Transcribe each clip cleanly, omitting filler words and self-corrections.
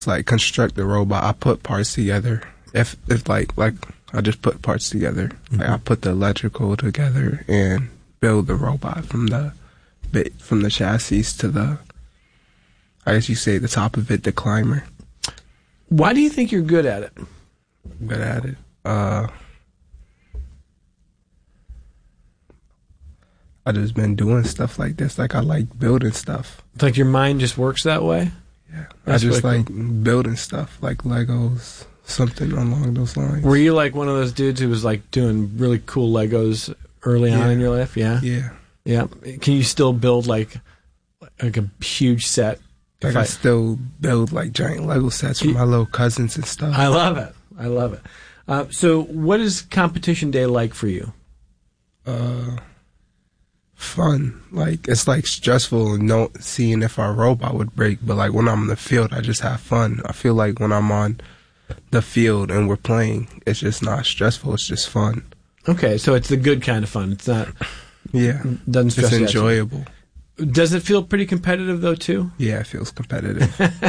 It's like construct the robot. I put parts together. If like I just put parts together. Mm-hmm. Like I put the electrical together and build the robot from the chassis to the, I guess you say the top of it, the climber. Why do you think you're good at it? Good at it. I just been doing stuff like this. Like I like building stuff. It's like your mind just works that way? Yeah. That's I just really like cool. Building stuff like Legos, something along those lines. Were you like one of those dudes who was like doing really cool Legos early on in your life? Yeah? Yeah. Yeah. Can you still build like a huge set? Like I still build like giant Lego sets for my little cousins and stuff. I love it. I love it. So what is competition day like for you? Fun. Like it's like stressful and seeing if our robot would break, but like when I'm in the field I just have fun. I feel like when I'm on the field and we're playing, it's just not stressful, it's just fun. Okay, so it's the good kind of fun. It's not doesn't stress you. It's enjoyable. Does it feel pretty competitive though too? Yeah, it feels competitive.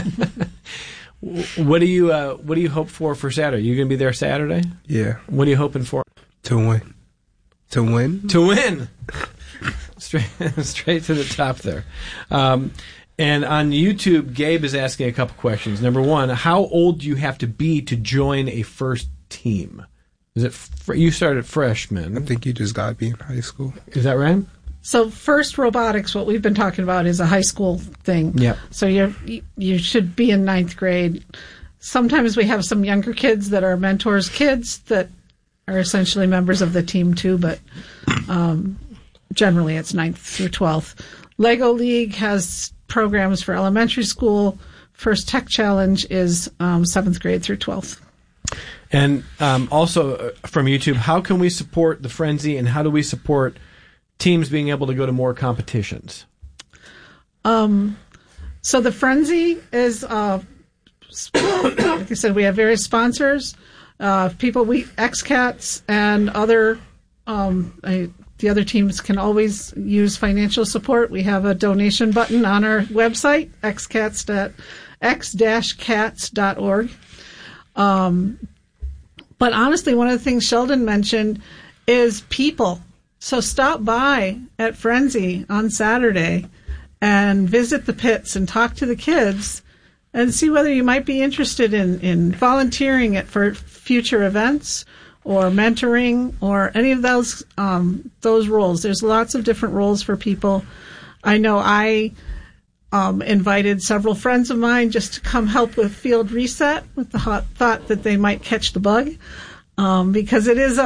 What do you hope for Saturday? You gonna be there Saturday? Yeah. What are you hoping for? To win. To win? To win. Straight to the top there. And on YouTube, Gabe is asking a couple questions. Number one, how old do you have to be to join a first team? Is it you started freshman? I think you just got to be in high school. Is that right? So FIRST Robotics, what we've been talking about, is a high school thing. Yeah. So you should be in 9th grade. Sometimes we have some younger kids that are mentors' kids that are essentially members of the team too, but generally it's 9th through 12th. Lego League has programs for elementary school. First Tech Challenge is 7th grade through 12th. And also from YouTube, how can we support the Frenzy, and how do we support teams being able to go to more competitions? So the Frenzy is, like I said, we have various sponsors, XCats and other, the other teams can always use financial support. We have a donation button on our website, x-cats.org. But honestly, one of the things Sheldon mentioned is people. So stop by at Frenzy on Saturday and visit the pits and talk to the kids and see whether you might be interested in volunteering for future events or mentoring or any of those roles. There's lots of different roles for people. I know I invited several friends of mine just to come help with Field Reset with the thought that they might catch the bug, because it is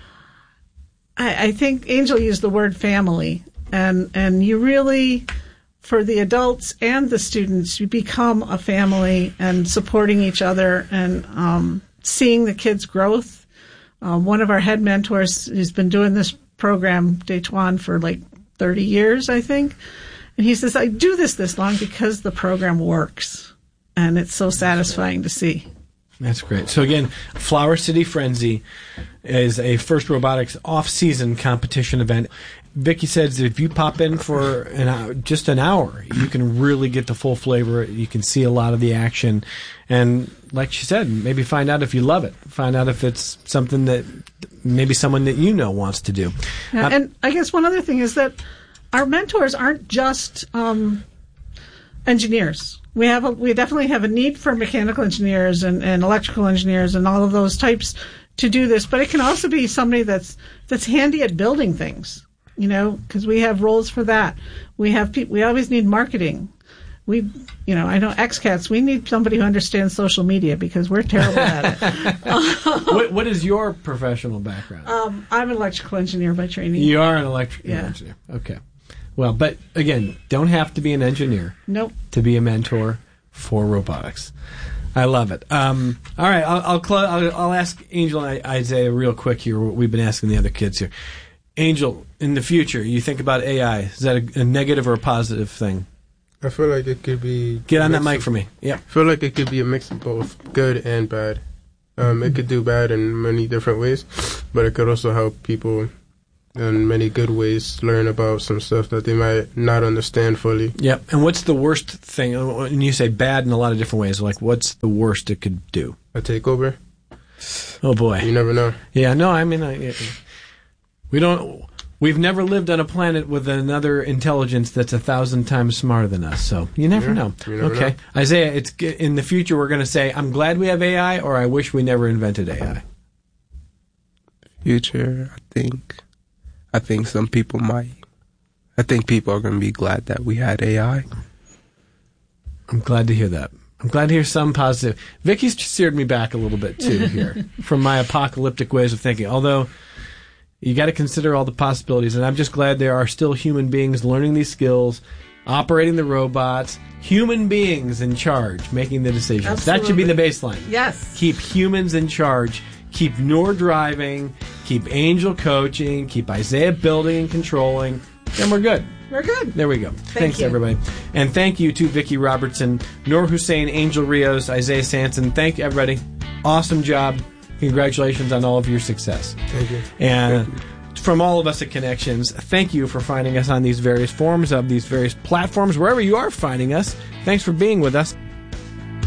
I think Angel used the word family, and you really, for the adults and the students, you become a family and supporting each other and seeing the kids' growth. One of our head mentors who's been doing this program, Detuan, for like 30 years, I think, and he says, I do this long because the program works, and it's so satisfying to see. That's great. So again, Flower City Frenzy is a FIRST Robotics off-season competition event. Vicki says that if you pop in for just an hour, you can really get the full flavor. You can see a lot of the action. And like she said, maybe find out if you love it. Find out if it's something that maybe someone that you know wants to do. Yeah, and I guess one other thing is that our mentors aren't just engineers. We definitely have a need for mechanical engineers and electrical engineers and all of those types to do this, but it can also be somebody that's handy at building things, because we have roles for that. We always need marketing. I know XCats, we need somebody who understands social media because we're terrible at it. What is your professional background? I'm an electrical engineer by training. You are an electrical engineer. Okay. Well, but again, don't have to be an engineer. Nope. To be a mentor for robotics. I love it. All right, I'll ask Angel and Isaiah real quick here. What we've been asking the other kids here. Angel, in the future, you think about AI. Is that a negative or a positive thing? I feel like it could be... Get on that mic for me. Yeah. I feel like it could be a mix of both good and bad. It could do bad in many different ways, but it could also help people in many good ways, learn about some stuff that they might not understand fully. Yep. And what's the worst thing? And you say bad in a lot of different ways. Like, what's the worst it could do? A takeover. Oh boy. You never know. Yeah. No. I mean, we don't. We've never lived on a planet with another intelligence that's 1,000 times smarter than us. So you never know. You never Okay, know. Isaiah. It's in the future. We're going to say, "I'm glad we have AI," or "I wish we never invented AI." Future, I think some people might. I think people are going to be glad that we had AI. I'm glad to hear that. I'm glad to hear some positive. Vicky's steered me back a little bit too here from my apocalyptic ways of thinking. Although you got to consider all the possibilities, and I'm just glad there are still human beings learning these skills, operating the robots, human beings in charge, making the decisions. That should be the baseline. Yes. Keep humans in charge. Keep Noor driving. Keep Angel coaching. Keep Isaiah building and controlling. And we're good. We're good. There we go. Thanks, you. everybody. And thank you to Vicky Robertson, Noor Hussein, Angel Rios, Isaiah Sanson. Thank you, everybody. Awesome job. Congratulations on all of your success. Thank you. And from all of us at Connections, thank you for finding us on these various forums of these various platforms, wherever you are finding us. Thanks for being with us.